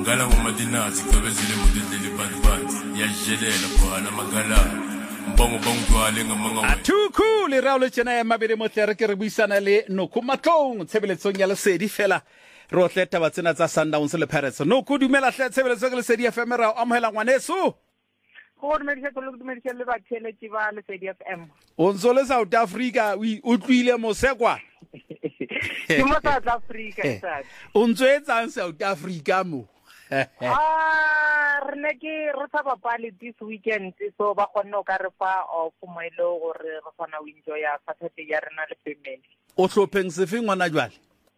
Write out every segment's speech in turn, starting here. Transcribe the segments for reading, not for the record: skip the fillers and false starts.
Ngala ngumadinazi kabezile mudedeli band ya jelela bhala magala mbongo bongwale ngamanga atuku le raolo tsena ya mabele motlere ke re buisana le Noko Matlong tshebeletsong ya lesedi fela ro tleta ba tsena tsa Sundowns le Pirates Noko dumela hle tshebeletsong ke lesedi FM ra amohela ngwaneso go dumedisa go dumedisa le ba tsheletsi ba lesedi FM o ntso le South Africa o tlwile mosekwa ke mo South Africa tsaka o ntso etsang South Africa mo re ne ke re sa bapale this weekend so ba kgonne ka re fa of mo ile gore re kgona o enjoy ya Saturday ya rena le family o hlopheng sefe ngwana jwale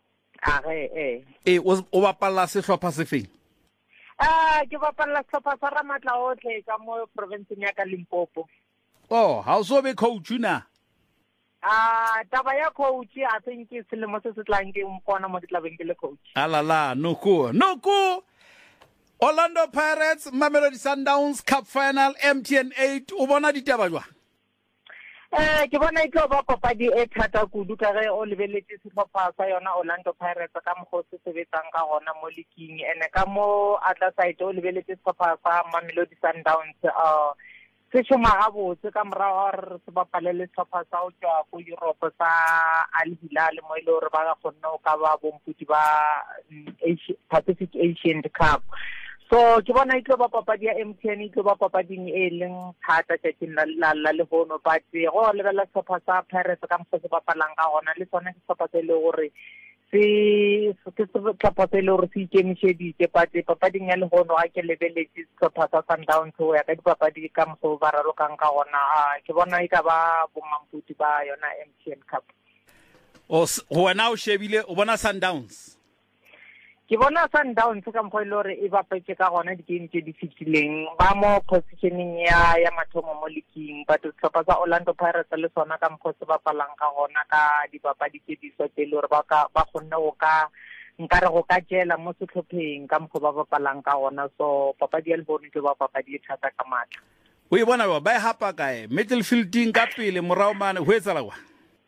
o bapalla sehlopha sefeng ke bapalla sehlopha sa Ramatla otlhe ka mo province ya ka Limpopo ha o so be coach na taba ya coach a think ke selemo se se tlang ke mpona mo ditlabeng ke le coach alala Noko Orlando Pirates, Mamelodi Sundowns, Cup Final, MTN 8, o bona ditaba jwa? Ke bona e tlo ba papadi e thata kudu ka ge o lebeletse sehlopha sa yona Orlando Pirates ka mo se sebetsang ka gona mo leking ene ka mo atla side o lebeletse sehlopha sa Mamelodi Sundowns se shoma gabotse ka morago re se bapalele sehlopha sa o tswa go Europe sa Al Hilal mo ile gore ba ga gonna o ka ba bompudi ba Pacific Asian Cup so ke bona itlo ba papadi ya MTN itlo ba papading e leng thata tšatšing la lehono but go lebela sehlopha sa Pirates ka mo se bapalang ka gona le sone ke sehlopha se le gore se sehlopha se le gore se ikemišeditše but papading ya lehono ga ke lebeletse sehlopha sa Sundowns go ya ka dipapadi ka mo ba ralokang ka gona ke bona e ka ba bomampudi ba yona MTN Cup wena o shebile o bona Sundowns ke bona Sundowns ka mokgwa ile gore e bapetse ka gona di-game tse di fitileng ba mo positioning ya mathomo mo leking but sehlopha sa Orlando Pirates le sona ka mokgwa se bapalang ka gona ka dipapadi tse di tse le gore ba kgonne go ka nkare go ka jela mo sehlopheng ka mokgwa ba bapalang ka gona so papadi ya lebone ke ba papadi e thata ka matla o e bona ba e hapa kae midfielding ka pele morao mane ho etsala kwa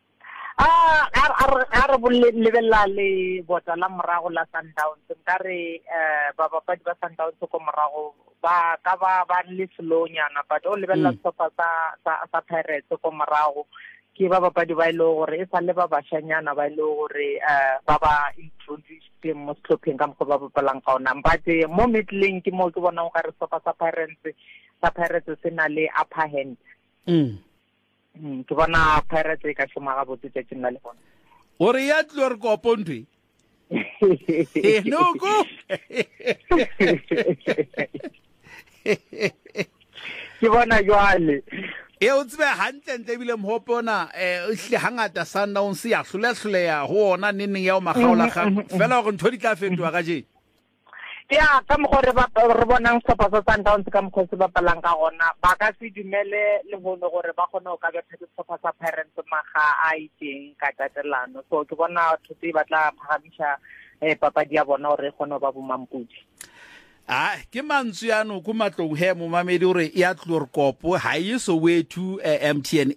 a re lebella le bota la morago la Sundowns nkare ba bapadi ba Sundowns ko morago ba ka ba le slow nyana but o lebella sehlopha sa Pirates ko morago ke ba bapadi ba ile gore e sa le ba bashanyana ba ile gore ba ba introduce mo sehlopheng ka mokgwa ba bapalang ka ona but mo midlane ke mo ke bona o ka re sehlopha sa Pirates se na le upper hand ke bona Pirates e ka shoma gabotse tšatšing la lehono ore ya tlo re kopo ntwe Noko ke bona jwale o tsebe hantle ebile mohopona hle hangata Sundowns ya hloleya ho ona nenneng ya o magaola gang fela gore ntho di tla fetoga ka je ya ka mo gore re bonang sehlopha sa Sundowns ka mo se bapalang ka gona ba ka se dumele le bone gore ba kgone go ka betha sehlopha sa Pirates maga a iteng ka tatelano so ke bona thuti ba tla phagamisha papadi ya bona gore e kgone ba bomampudi ke mantswe ya Noko Matlong he mo mamedi gore ya tlore kopo ha e so wethu MTN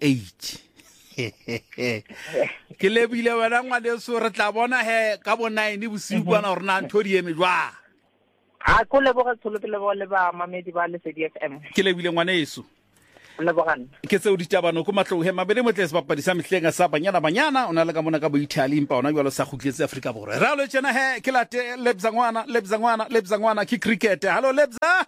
8 ke lebile wena ngwane so re tla bona he ka bo 9 bosigo bona gore na ntho di eme jwa ko leboga tsolopele le ba mamedi ba lesedi FM ke lebile ngwane eso lebogana ke tseo ditaba Noko Matlong he mabele motle se bapadi sa mehleng sa banyana o na le ka mona ka bo Italy mpa ona jwalo sa khutletse Afrika borwa ra lo tsena he ke late lebza ngwana ke cricket hallo lebza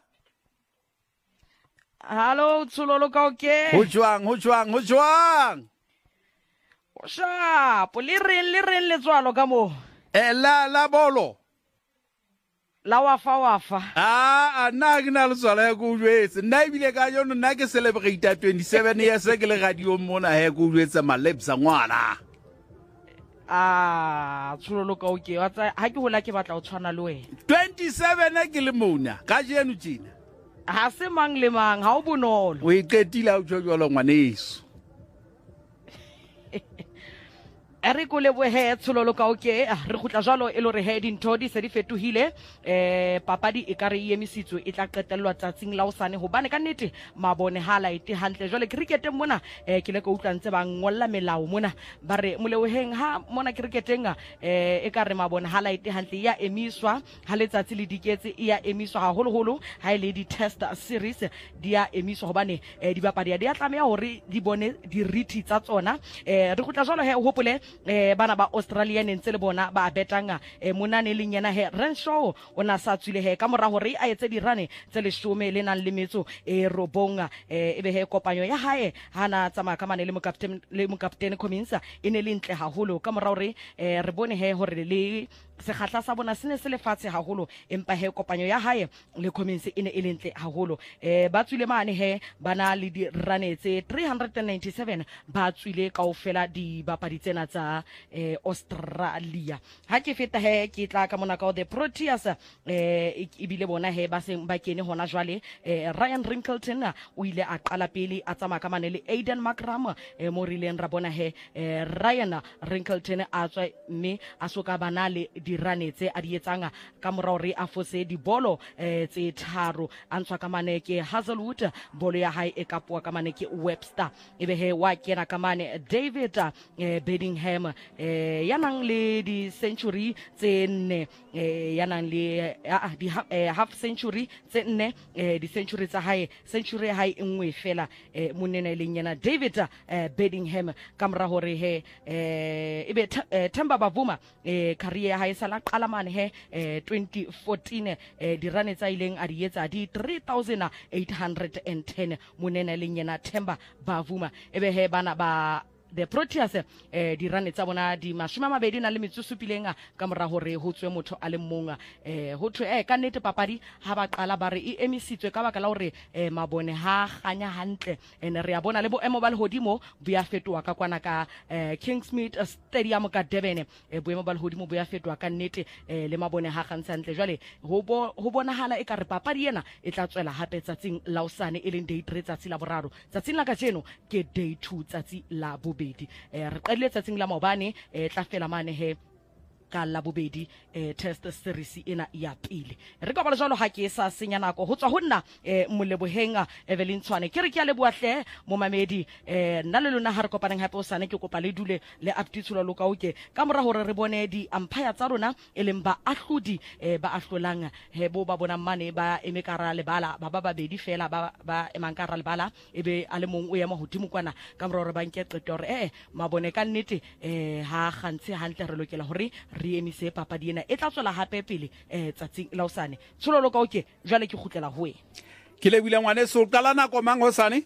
hallo tsololo ka oke ho jwang sha le reng le tswalo ka mo la bolo la wafa nna ke na le tswala ya go jwetse nna ebile ka yona nna ke celebrate 27 years ke le radio mona he go jwetsa malebza ngwana tsololo ka oke wa tsa ha ke hola ke batla o tshwana le wena 27 ke le mona ka jeno tjena ha se mang le mang ha o bonolo o e qetile o tjwa jwalo ngwaneso re ko lebohe tshololo ka oke re gutla jalo e lo re he dintho di se di fetohile papadi e ka re emisitswe e tla qetellwa tsatsing la hosane hobane ka nnete mabone highlight hantle jwale cricket mona ke le ka utlwa ntse ba ngolla melao mona ba re moleboheng ha mona cricketeng e ka re mabone highlight hantle ya emiswa ha letsatsi le diketse ya emiswa haholo holo ha ile di test series di ya emiswa hobane di bapadi di a tlameha hore di bone di riti tsa tsona re gutla jalo he hopole bana ba Australian ntse le bona ba betanga monane le nyena he Renshaw ona sa tswile he ka mora hore a etse di rane tse le shome le nang le metso robonga ebe he kopanyo ya hae hana tsama ka mane le mo captain Cominsa ene le ntle haholo ka mora hore re bone he hore le sekgatla sa bona sene se le fatshe haholo empa he kopanyo ya hae le Cominsa ene e lentle haholo ba tswile mane he bana le di rane tse 397 ba tswile kaofela di bapadi tsena tsa Australia ha ke feta he ke tla ka mona ka the Proteas e bile bona he ba seng ba kene hona jwale Ryan Rinkleton o ile a qala pele a tsama ka mane le Aiden Makram mo rileng ra bona he Ryan Rinkleton a tswa mme a soka bana le di ranetse a di etsanga ka morao re a fose di bolo tse tharo a ntswa ka mane ke Hazelwood bolo ya hae e kapwa ka mane ke Webster ebe he wa kena ka mane David Bedingham ya nang le di century tse nne ya nang le di half century tse nne di century tsa hae century hae engwe fela monene le nyena David Bedingham ka mora hore he ebe Themba Bavuma career hae sala qala mane he 2014 di rane tsa ileng a di etsa di 3810 monene le nyena Themba Bavuma ebe he bana ba the Proteas di rane tsa bona di 20 na le metsusupileng ka mora hore ho tswe motho a le mmonga ho thwe ka nnete papadi ha ba qala ba re e emisitswe ka baka la hore mabone ha ganya hantle ene re a bona le boemo ba le hodimo bo ya fetoa ka kwana ka Kingsmead Stadium ka Durban boemo ba le hodimo bo ya fetoa ka nnete le mabone ha gantsa hantle jwale ho bonahala e ka re papadi ena e tla tswela hape tsatsing la hosane e leng day 3 tsatsi la boraro tsatsing la ka jeno ke day 2 tsatsi la bobedi re qadile tsatsing la maobane tla fela mane he ka la bobedi test series ena ya pele re ka bala jalo ha ke sa senya nako ho tswa ho nna molebohenga Evelyn Tshwane ke re ke a leboahle mo mamedi nna le lona ha re kopaneng hape o sane ke kopa le dule le update lo ka oke ka mora hore re bone di umpire tsa rona eleng ba ahlodi ba ahlolang he bo ba bona mane ba emekara le bala ba babedi fela ba emankara le bala ebe a le mong o ya mo hodimo kwana ka mora hore ba nke qeto hore mabone ka nnete ha gantse hantle re lokela hore re emise papadi ena e tla tswela hape pele tsatsing la hosane tshololo ka oke jwale ke khutlela ho wena ke lebile ngwane so qala nako mang hosane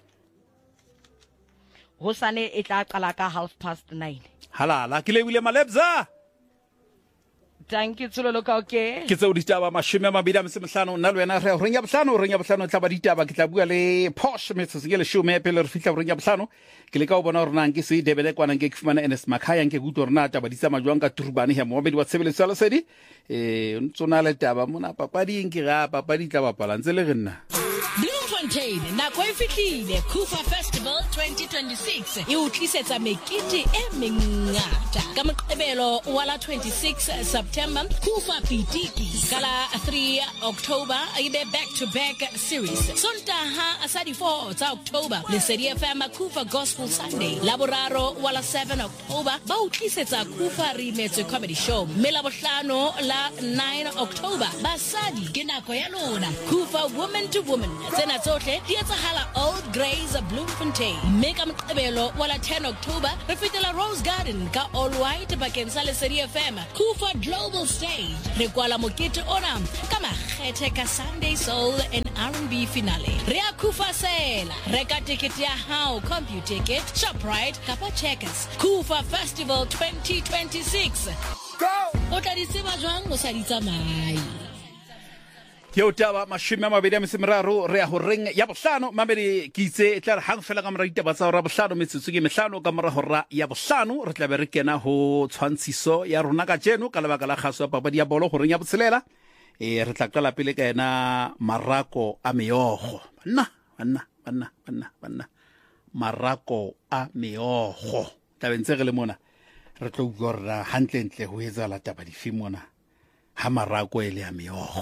e tla qala ka 9:30 halala ke lebile Malebza thank you tshololo ka oke ke tseo ditaba 25 nna le wena re renya bohlano tla ba ditaba ke tla bua le Posh metsotso ke le shume pele re fitla renya bohlano ke le ka o bona hore nang ke se debele kwana ke fumana NS Makhaya nke gutlo rena taba di tsama jwang ka turbane he moobedi wa tshebeletso ya lesedi ntsona le taba mona papadi ke ga papadi tla bapala ntse le gena Bloemfontein nako e fihlile Kufa Festival 2026 e o tlisetsa mekete e mengata ka moqebelo wa la 26 September Kufa Pitiki kala 3 October ibe back to back series Sontaha asadi 4 tsa October le Sedi FM Kufa Gospel Sunday laboraro wa la 7 October ba o tlisetsa Kufa Remix Comedy Show mela bohlano la 9 October basadi ke nako ya lona Kufa Woman to Woman tsena tsohle di etsahala Old Grays Bloemfontein mme ka moqebelo wa la 10 October re fetela Rose Garden ka All White bakeng sa Lesedi FM Kufa Global Stage re kwala mokete ona ka makgethe ka Sunday Soul and R&B finale re a Kufa sela reka ticket ya hao CompuTicket Shoprite kapa Checkers Kufa Festival 2026 go o tla di tseba jwang o sa di tsamai ke o taba 23 re a ho reng ya bohlano mamedi ke itse tla re hang fela ka mora ditaba tsa hora bohlano metsotso ke mehlano ka mora hora ya bohlano re tla be re kena ho tshwantshiso ya rona ka jeno ka lebaka la khaso ya papadi ya bolo ho reng ya botshelela re tla qala pele ka ena Marako a meogo banna Marako a meogo tabeng tse re le mona re tlo utlwa rena hantlentle ho etsala taba dife mona ha marako e le ya meogo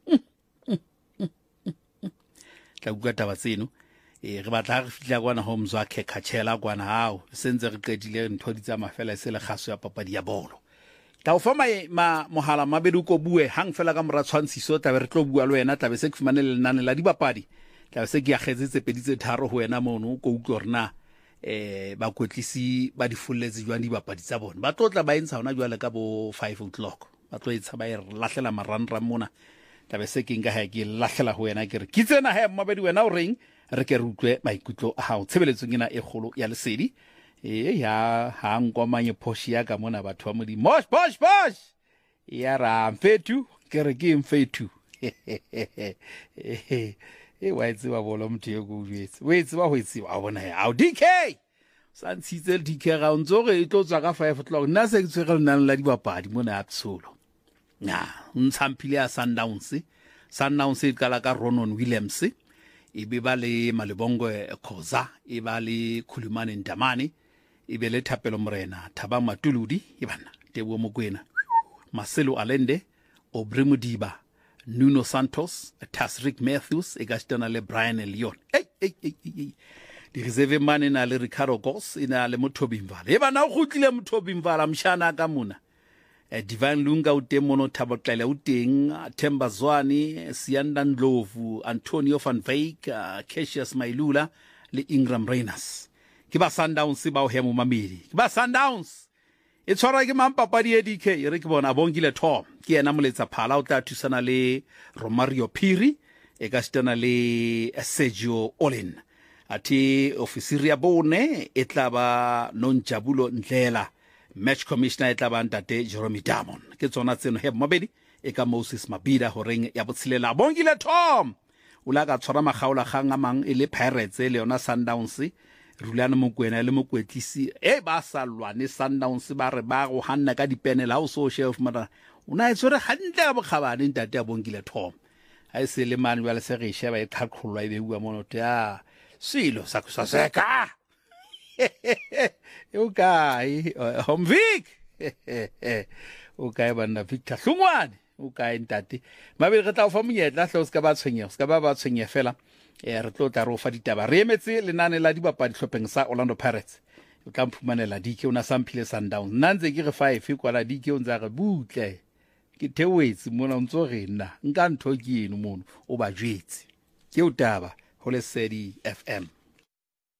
tla utlwa taba tseno re batla re fitla kwana ho Mzwakhe Khatshela kwana hao sentse re qedile ntho di tsa mafela se le kgaso ya papadi ya bolo ta o fa mohala mabedi ko bue hang fela ka mora tshwantshiso tabe re tlo bua le wena tabe se ke fumane le lenane la dibapadi tabe se ke ya khetsetse pedi tse tharo ho wena mono ko utlwa rena ba kwetlisi ba di fulletse jwa dibapadi tsa bona ba tlotla ba intsha hona jwa le ka bo 5 o'clock ba tlo itsa ba lahlela maranra mona tabe se ke nka ha ke lahlela ho wena ke re ke tsena ha mabedi wena o reng re ke re utlwe maikutlo a hao tshebeletsong ena e kgolo ya lesedi ya ha nkomanye phoshi ya ka mona batho ba modi mosh ya ra mfethu ke re ke mfethu wa itse ba bola motho yo go jwetse we itse ba ho itse wa bona ya au DK sa ntshitse DK ga ntsore e tlo tswa ka 5 o'clock nna se ke tswega lena la dibapadi mona absolo na ntsampile ya Sundowns e kala ka Ronon Williams e be ba le Malebongo Khoza e ba le Khulumane Ndamane e be le Thapelo Morena Thaba Matuludi e bana Tebo Mokwena Marcelo Alende Aubrey Modiba Nuno Santos Tasrick Matthews e gastana le Brian Leon di reserve man na le Ricardo Goss ina le Mothobi Mvala e bana o gutlile Mothobi Mvala mshana ka mona Divine Lunga o teng mono Thabo Tlele o teng Themba Zwane Sianda Ndlovu Antonio van Wyk Cassius Mailula le Ingram Reyners ke ba Sundowns ba o hemo mamedi ke ba Sundowns e tshwara ke mampapadi e DK re ke bona Bongile Tom ke yena moletsa phala o tla thusana le Romario Phiri e ka stana le Sergio Olin ati ofisiri ya bone e tla ba Nonjabulo Ndlela match commissioner e tla ba ntate Jeremy Damon ke tsona tseno he mabedi e ka Moses Mabida ho reng ya botshelela Bongile Tom o la ka tshwara magaola gang a mang e le Pirates le yona Sundowns Rulana Mokwena le mokwetlisi e ba salwane Sundowns ba re ba go hanna ka dipenela o so chef mara una etsore hantle ka bokgabane ntate ya Bongile Tom ha se le man jwa le se re sheba e qhaqholwa e be bua mono ya silo sa seka okay Homvik okay bana Victor Hlungwane okay ntate mabele re tla o fa monyetla hlo se ka ba tshwenye fela re tlo tla ro fa ditaba re emetse lenane la dibapadi hlopeng sa Orlando Pirates o tla mphumanela DK una samphile Sundowns nanze ke re 5 kwa la DK o ntsa re butle ke thewetse mona ntso rena nka ntho ke eno mono o ba jwetse ke o taba ho Lesedi FM